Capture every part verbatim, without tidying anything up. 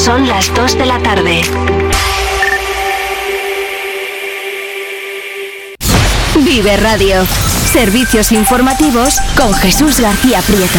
Son las dos de la tarde. Vive Radio. Servicios informativos con Jesús García Prieto.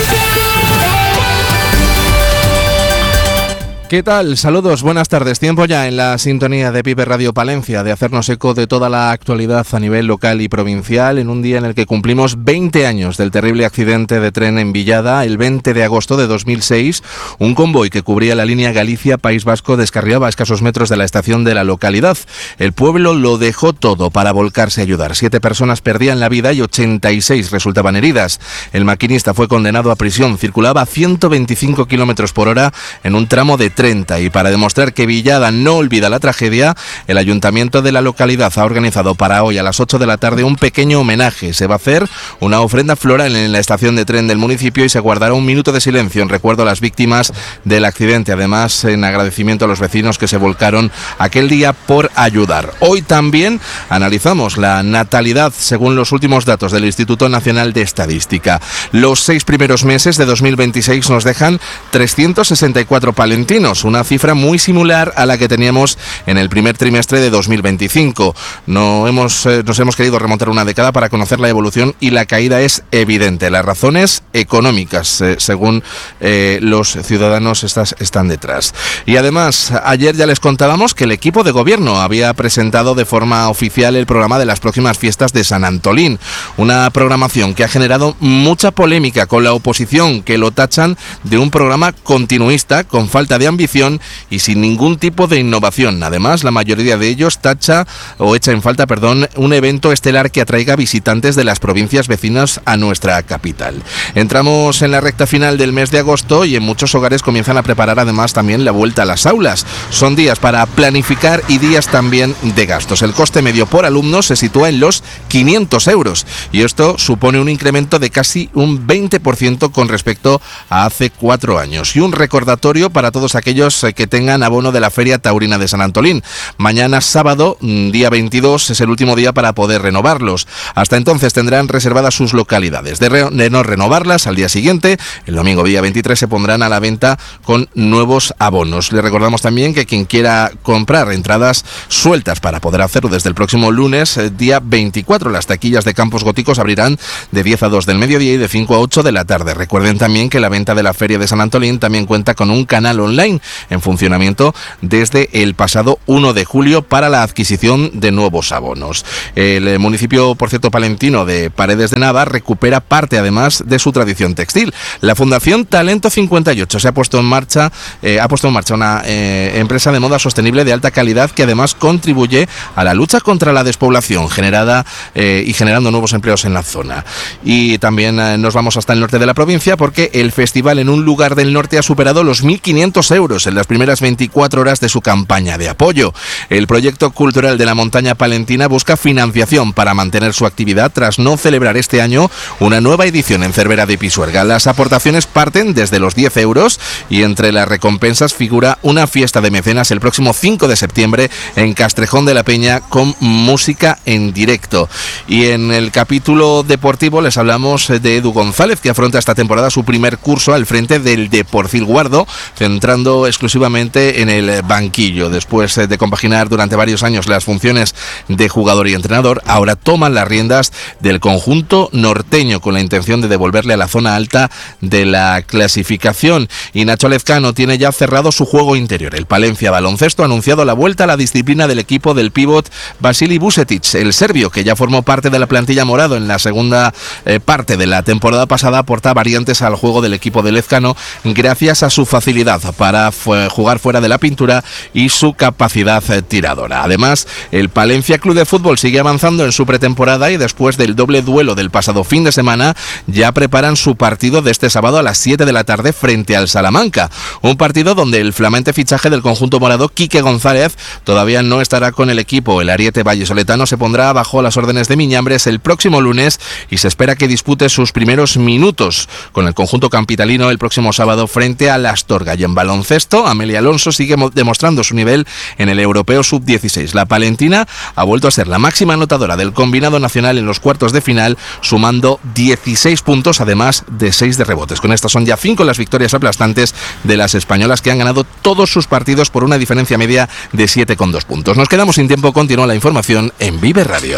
¿Qué tal? Saludos, buenas tardes. Tiempo ya en la sintonía de Vive Radio Palencia de hacernos eco de toda la actualidad a nivel local y provincial en un día en el que cumplimos veinte años del terrible accidente de tren en Villada. El veinte de agosto de dos mil seis, un convoy que cubría la línea Galicia-País Vasco descarriaba a escasos metros de la estación de la localidad. El pueblo lo dejó todo para volcarse a ayudar. Siete personas perdían la vida y ochenta y seis resultaban heridas. El maquinista fue condenado a prisión. Circulaba a ciento veinticinco kilómetros por hora en un tramo de treinta, y para demostrar que Villada no olvida la tragedia, el ayuntamiento de la localidad ha organizado para hoy a las ocho de la tarde un pequeño homenaje. Se va a hacer una ofrenda floral en la estación de tren del municipio y se guardará un minuto de silencio en recuerdo a las víctimas del accidente, además en agradecimiento a los vecinos que se volcaron aquel día por ayudar. Hoy también analizamos la natalidad según los últimos datos del Instituto Nacional de Estadística. Los seis primeros meses de dos mil veintiséis nos dejan trescientos sesenta y cuatro palentinos, una cifra muy similar a la que teníamos en el primer trimestre de dos mil veinticinco. No hemos, eh, nos hemos querido remontar una década para conocer la evolución y la caída es evidente. Las razones económicas, eh, según eh, los ciudadanos, estas están detrás. Y además, ayer ya les contábamos que el equipo de gobierno había presentado de forma oficial el programa de las próximas fiestas de San Antolín. Una programación que ha generado mucha polémica con la oposición, que lo tachan de un programa continuista con falta de ambición y sin ningún tipo de innovación. Además, la mayoría de ellos tacha o echa en falta, perdón, un evento estelar que atraiga visitantes de las provincias vecinas a nuestra capital. Entramos en la recta final del mes de agosto y en muchos hogares comienzan a preparar además también la vuelta a las aulas. Son días para planificar y días también de gastos. El coste medio por alumno se sitúa en los quinientos euros y esto supone un incremento de casi un veinte por ciento con respecto a hace cuatro años. Y un recordatorio para todos aquellos que tengan abono de la Feria Taurina de San Antolín. Mañana sábado, día veintidós, es el último día para poder renovarlos. Hasta entonces tendrán reservadas sus localidades. De, re- de no renovarlas, al día siguiente, el domingo día veintitrés, se pondrán a la venta con nuevos abonos. Les recordamos también que quien quiera comprar entradas sueltas para poder hacerlo desde el próximo lunes, día veinticuatro, las taquillas de Campos Góticos abrirán de diez a dos del mediodía y de cinco a ocho de la tarde. Recuerden también que la venta de la Feria de San Antolín también cuenta con un canal online en funcionamiento desde el pasado uno de julio para la adquisición de nuevos abonos. El municipio, por cierto, palentino de Paredes de Nava recupera parte además de su tradición textil. La Fundación Talento cincuenta y ocho se ha puesto en marcha, eh, ha puesto en marcha una eh, empresa de moda sostenible de alta calidad que además contribuye a la lucha contra la despoblación generada eh, y generando nuevos empleos en la zona. Y también eh, nos vamos hasta el norte de la provincia porque el festival en un lugar del norte ha superado los mil quinientos euros en las primeras veinticuatro horas de su campaña de apoyo. El proyecto cultural de la montaña palentina busca financiación para mantener su actividad tras no celebrar este año una nueva edición en Cervera de Pisuerga. Las aportaciones parten desde los diez euros y entre las recompensas figura una fiesta de mecenas el próximo cinco de septiembre en Castrejón de la Peña con música en directo. Y en el capítulo deportivo les hablamos de Edu González, que afronta esta temporada su primer curso al frente del Deportivo Guardo, centrando exclusivamente en el banquillo. Después de compaginar durante varios años las funciones de jugador y entrenador, ahora toman las riendas del conjunto norteño con la intención de devolverle a la zona alta de la clasificación. Y Nacho Lezcano tiene ya cerrado su juego interior. El Palencia Baloncesto ha anunciado la vuelta a la disciplina del equipo del pívot Vasili Vucetic, el serbio, que ya formó parte de la plantilla morado en la segunda eh, parte de la temporada pasada, aporta variantes al juego del equipo de Lezcano gracias a su facilidad para fu- jugar fuera de la pintura y su capacidad eh, tiradora. Además, el Palencia Club de Fútbol sigue avanzando en su pretemporada y después del doble duelo del pasado fin de semana ya preparan su partido de este sábado a las siete de la tarde frente al Salamanca. Un partido donde el flamante fichaje del conjunto morado, Quique González, todavía no estará con el equipo. El ariete vallisoletano se pondrá bajo las órdenes de Miñambres el próximo lunes y se espera que dispute sus primeros minutos con el conjunto capitalino el próximo sábado frente a la Astorga. Y en baloncesto, baloncesto, Amelia Alonso sigue demostrando su nivel en el Europeo sub dieciséis. La palentina ha vuelto a ser la máxima anotadora del combinado nacional en los cuartos de final, sumando dieciséis puntos, además de seis de rebotes. Con estas son ya cinco las victorias aplastantes de las españolas, que han ganado todos sus partidos por una diferencia media de siete coma dos puntos. Nos quedamos sin tiempo, continúa la información en Vive Radio.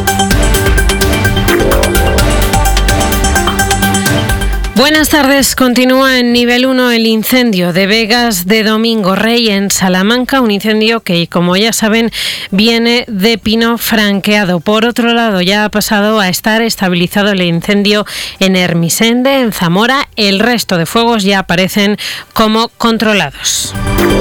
Buenas tardes. Continúa en nivel uno el incendio de Vegas de Domingo Rey en Salamanca, un incendio que, como ya saben, viene de pino franqueado. Por otro lado, ya ha pasado a estar estabilizado el incendio en Hermisende, en Zamora. El resto de fuegos ya aparecen como controlados.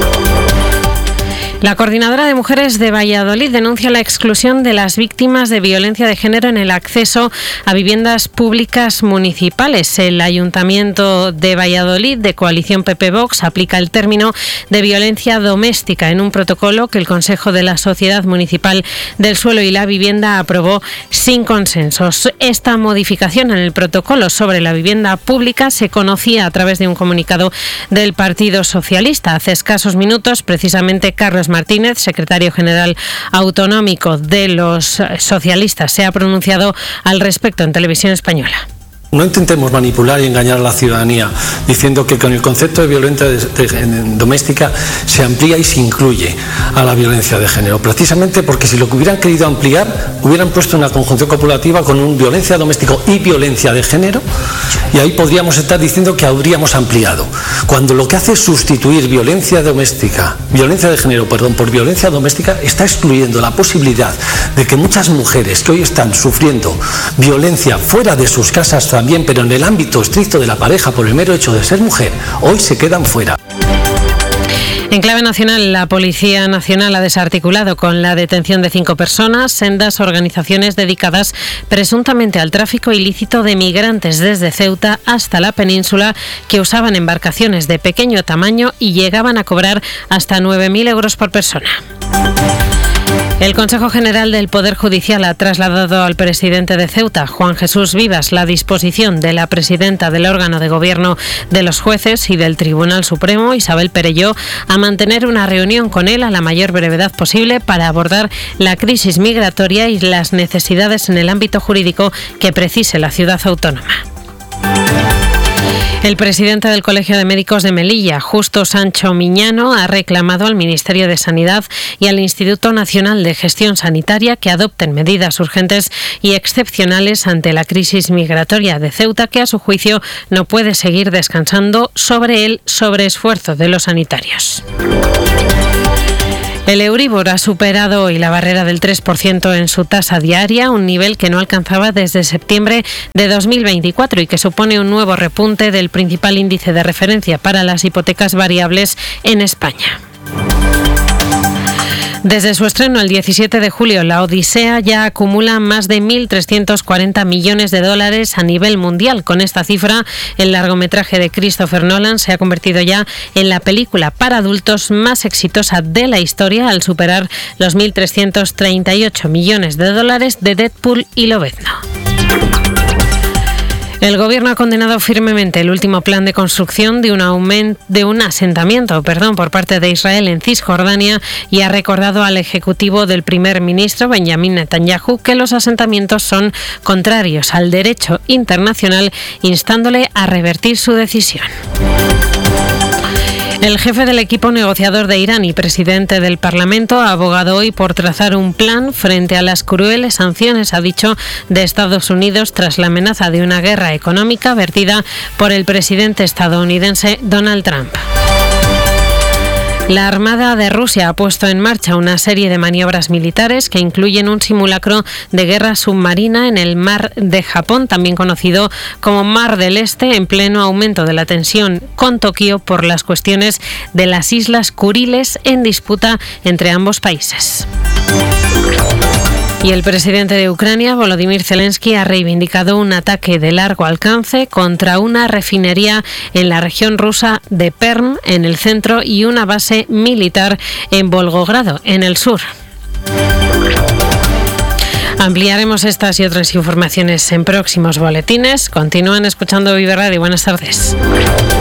La Coordinadora de Mujeres de Valladolid denuncia la exclusión de las víctimas de violencia de género en el acceso a viviendas públicas municipales. El Ayuntamiento de Valladolid, de coalición P P Vox, aplica el término de violencia doméstica en un protocolo que el Consejo de la Sociedad Municipal del Suelo y la Vivienda aprobó sin consensos. Esta modificación en el protocolo sobre la vivienda pública se conocía a través de un comunicado del Partido Socialista. Hace escasos minutos, precisamente, Carlos Martínez, secretario general autonómico de los socialistas, se ha pronunciado al respecto en Televisión Española. No intentemos manipular y engañar a la ciudadanía diciendo que con el concepto de violencia de, de, de, doméstica se amplía y se incluye a la violencia de género. Precisamente porque si lo que hubieran querido ampliar, hubieran puesto una conjunción copulativa con un violencia doméstica y violencia de género, y ahí podríamos estar diciendo que habríamos ampliado. Cuando lo que hace es sustituir violencia doméstica, violencia de género, perdón, por violencia doméstica, está excluyendo la posibilidad de que muchas mujeres que hoy están sufriendo violencia fuera de sus casas también, pero en el ámbito estricto de la pareja por el mero hecho de ser mujer, hoy se quedan fuera. En clave nacional, la Policía Nacional ha desarticulado con la detención de cinco personas sendas organizaciones dedicadas presuntamente al tráfico ilícito de migrantes desde Ceuta hasta la península, que usaban embarcaciones de pequeño tamaño y llegaban a cobrar hasta nueve mil euros por persona. El Consejo General del Poder Judicial ha trasladado al presidente de Ceuta, Juan Jesús Vivas, la disposición de la presidenta del órgano de gobierno de los jueces y del Tribunal Supremo, Isabel Perelló, a mantener una reunión con él a la mayor brevedad posible para abordar la crisis migratoria y las necesidades en el ámbito jurídico que precise la ciudad autónoma. El presidente del Colegio de Médicos de Melilla, Justo Sancho Miñano, ha reclamado al Ministerio de Sanidad y al Instituto Nacional de Gestión Sanitaria que adopten medidas urgentes y excepcionales ante la crisis migratoria de Ceuta, que a su juicio no puede seguir descansando sobre el sobreesfuerzo de los sanitarios. El Euribor ha superado hoy la barrera del tres por ciento en su tasa diaria, un nivel que no alcanzaba desde septiembre de dos mil veinticuatro y que supone un nuevo repunte del principal índice de referencia para las hipotecas variables en España. Desde su estreno el diecisiete de julio, La Odisea ya acumula más de mil trescientos cuarenta millones de dólares a nivel mundial. Con esta cifra, el largometraje de Christopher Nolan se ha convertido ya en la película para adultos más exitosa de la historia, al superar los mil trescientos treinta y ocho millones de dólares de Deadpool y Lobezno. El Gobierno ha condenado firmemente el último plan de construcción de un, aumento, de un asentamiento perdón, por parte de Israel en Cisjordania y ha recordado al Ejecutivo del primer ministro Benjamin Netanyahu que los asentamientos son contrarios al derecho internacional, instándole a revertir su decisión. El jefe del equipo negociador de Irán y presidente del Parlamento ha abogado hoy por trazar un plan frente a las crueles sanciones, ha dicho, de Estados Unidos tras la amenaza de una guerra económica vertida por el presidente estadounidense Donald Trump. La Armada de Rusia ha puesto en marcha una serie de maniobras militares que incluyen un simulacro de guerra submarina en el Mar de Japón, también conocido como Mar del Este, en pleno aumento de la tensión con Tokio por las cuestiones de las Islas Kuriles en disputa entre ambos países. Y el presidente de Ucrania, Volodymyr Zelensky, ha reivindicado un ataque de largo alcance contra una refinería en la región rusa de Perm, en el centro, y una base militar en Volgogrado, en el sur. Ampliaremos estas y otras informaciones en próximos boletines. Continúan escuchando Vive Radio. Buenas tardes.